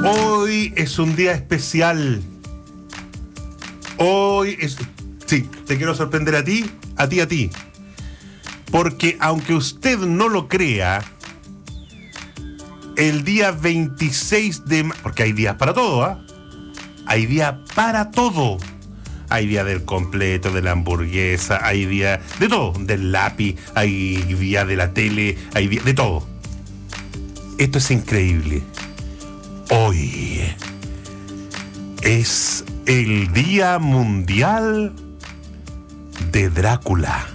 Hoy es un día especial. Sí, te quiero sorprender a ti. Porque aunque usted no lo crea, el día 26 de mayo, porque hay días para todo, ¿ah? Hay día para todo. Hay día del completo, de la hamburguesa, hay día de todo, del lápiz, hay día de la tele, hay día de todo. Esto es increíble. Hoy es el Día Mundial de Drácula.